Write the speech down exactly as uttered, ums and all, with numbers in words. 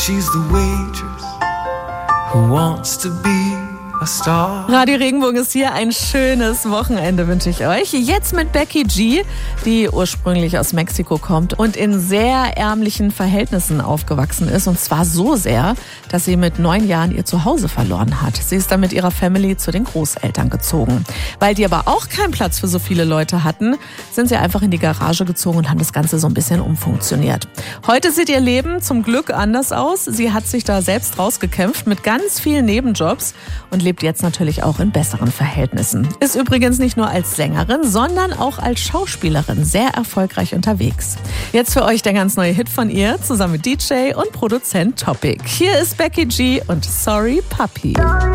She's the waitress who wants to be a star. Radio Regenbogen ist hier. Ein schönes Wochenende wünsche ich euch. Jetzt mit Becky G, die ursprünglich aus Mexiko kommt und in sehr ärmlichen Verhältnissen aufgewachsen ist. Und zwar so sehr, dass sie mit neun Jahren ihr Zuhause verloren hat. Sie ist dann mit ihrer Family zu den Großeltern gezogen. Weil die aber auch keinen Platz für so viele Leute hatten, sind sie einfach in die Garage gezogen und haben das Ganze so ein bisschen umfunktioniert. Heute sieht ihr Leben zum Glück anders aus. Sie hat sich da selbst rausgekämpft mit ganz vielen Nebenjobs und lebt jetzt natürlich auch in besseren Verhältnissen. Ist übrigens nicht nur als Sängerin, sondern auch als Schauspielerin sehr erfolgreich unterwegs. Jetzt für euch der ganz neue Hit von ihr, zusammen mit D J und Produzent Topic. Hier ist Becky G und Sorry Puppy.